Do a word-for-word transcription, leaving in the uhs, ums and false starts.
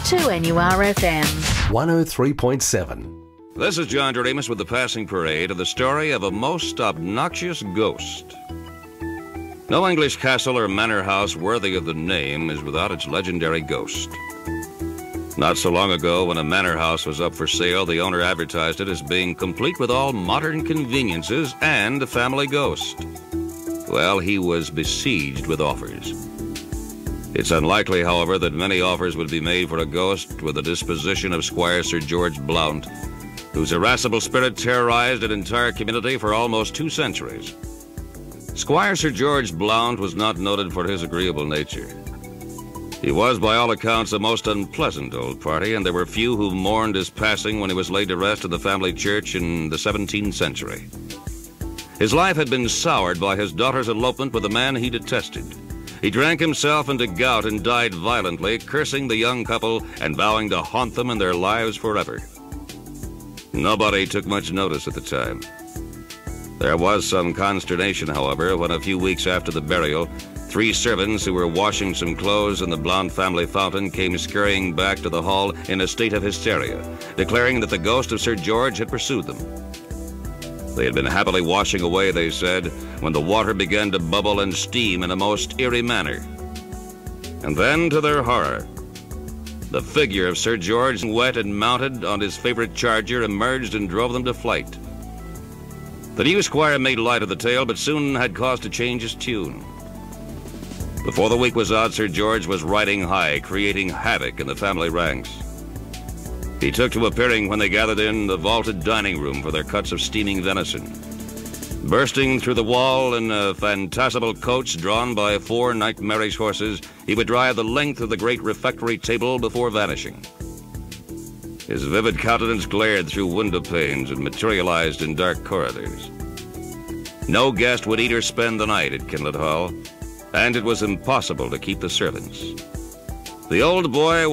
to N U R F M. one oh three point seven. This is John Doremus with the Passing Parade of the story of a most obnoxious ghost. No English castle or manor house worthy of the name is without its legendary ghost. Not so long ago, when a manor house was up for sale, the owner advertised it as being complete with all modern conveniences and a family ghost. Well, he was besieged with offers. It's unlikely, however, that many offers would be made for a ghost with the disposition of Squire Sir George Blount, whose irascible spirit terrorized an entire community for almost two centuries. Squire Sir George Blount was not noted for his agreeable nature. He was, by all accounts, a most unpleasant old party, and there were few who mourned his passing when he was laid to rest in the family church in the seventeenth century. His life had been soured by his daughter's elopement with a man he detested. He drank himself into gout and died violently, cursing the young couple and vowing to haunt them in their lives forever. Nobody took much notice at the time. There was some consternation, however, when a few weeks after the burial, three servants who were washing some clothes in the Blount family fountain came scurrying back to the hall in a state of hysteria, declaring that the ghost of Sir George had pursued them. They had been happily washing away, they said, when the water began to bubble and steam in a most eerie manner. And then, to their horror, the figure of Sir George, wet and mounted on his favorite charger, emerged and drove them to flight. The new squire made light of the tale, but soon had cause to change his tune. Before the week was out, Sir George was riding high, creating havoc in the family ranks. He took to appearing when they gathered in the vaulted dining room for their cuts of steaming venison. Bursting through the wall in a phantasmal coach drawn by four nightmarish horses, he would drive the length of the great refectory table before vanishing. His vivid countenance glared through window panes and materialized in dark corridors. No guest would eat or spend the night at Kinlet Hall, and it was impossible to keep the servants. The old boy